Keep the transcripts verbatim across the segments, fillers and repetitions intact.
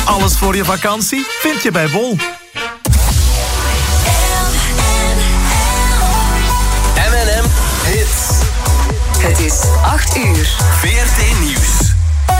Alles voor je vakantie vind je bij Bol. M en M Hits. Het is acht uur. V R T Nieuws.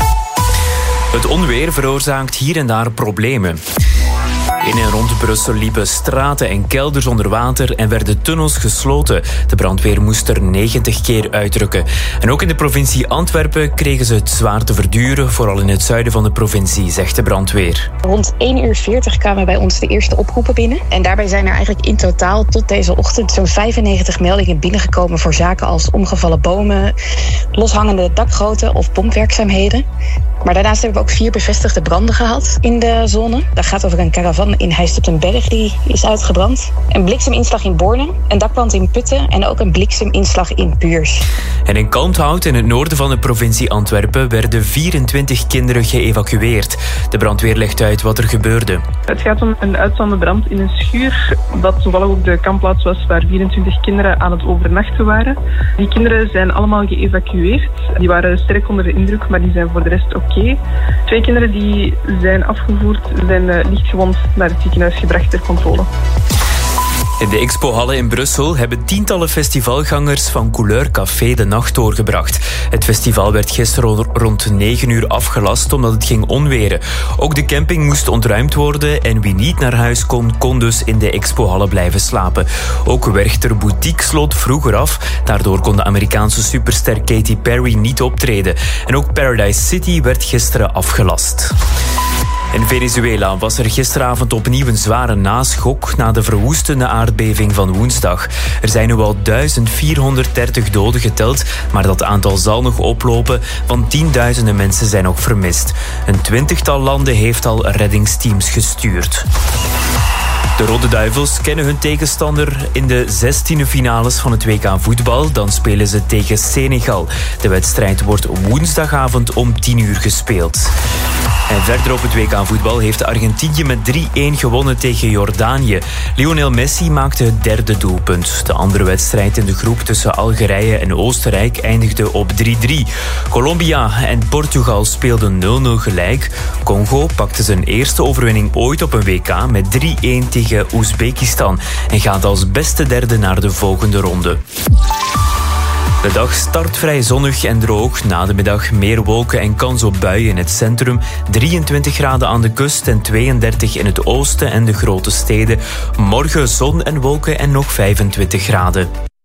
Het onweer veroorzaakt hier en daar problemen. In en rond Brussel liepen straten en kelders onder water en werden tunnels gesloten. De brandweer moest er negentig keer uitrukken. En ook in de provincie Antwerpen kregen ze het zwaar te verduren, vooral in het zuiden van de provincie, zegt de brandweer. Rond één uur veertig kwamen bij ons de eerste oproepen binnen. En daarbij zijn er eigenlijk in totaal tot deze ochtend zo'n vijfennegentig meldingen binnengekomen voor zaken als omgevallen bomen, loshangende dakgoten of pompwerkzaamheden. Maar daarnaast hebben we ook vier bevestigde branden gehad in de zone. Dat gaat over een caravan in Heist op den Berg die is uitgebrand. Een blikseminslag in Borne, een dakbrand in Putten en ook een blikseminslag in Puurs. En in Kalmthout, in het noorden van de provincie Antwerpen, werden vierentwintig kinderen geëvacueerd. De brandweer legt uit wat er gebeurde. Het gaat om een uitstaande brand in een schuur, dat toevallig ook de kampplaats was waar vierentwintig kinderen aan het overnachten waren. Die kinderen zijn allemaal geëvacueerd. Die waren sterk onder de indruk, maar die zijn voor de rest oké. Okay. Twee kinderen die zijn afgevoerd, zijn uh, lichtgewond naar het ziekenhuis gebracht ter controle. In de expohallen in Brussel hebben tientallen festivalgangers van Couleur Café de nacht doorgebracht. Het festival werd gisteren rond negen uur afgelast omdat het ging onweren. Ook de camping moest ontruimd worden en wie niet naar huis kon, kon dus in de expohallen blijven slapen. Ook Werchter Boutique sloot vroeger af. Daardoor kon de Amerikaanse superster Katy Perry niet optreden. En ook Paradise City werd gisteren afgelast. In Venezuela was er gisteravond opnieuw een zware naschok na de verwoestende aardbeving van woensdag. Er zijn nu al duizend vierhonderddertig doden geteld, maar dat aantal zal nog oplopen, want tienduizenden mensen zijn nog vermist. Een twintigtal landen heeft al reddingsteams gestuurd. De Rode Duivels kennen hun tegenstander in de zestiende finales van het W K voetbal. Dan spelen ze tegen Senegal. De wedstrijd wordt woensdagavond om tien uur gespeeld. En verder op het W K voetbal heeft Argentinië met drie-een gewonnen tegen Jordanië. Lionel Messi maakte het derde doelpunt. De andere wedstrijd in de groep tussen Algerije en Oostenrijk eindigde op drie-drie. Colombia en Portugal speelden nul-nul gelijk. Congo pakte zijn eerste overwinning ooit op een W K met drie-een tegen Oezbekistan en gaat als beste derde naar de volgende ronde. De dag start vrij zonnig en droog. Na de middag meer wolken en kans op buien in het centrum. drieëntwintig graden aan de kust en tweeëndertig in het oosten en de grote steden. Morgen zon en wolken en nog vijfentwintig graden.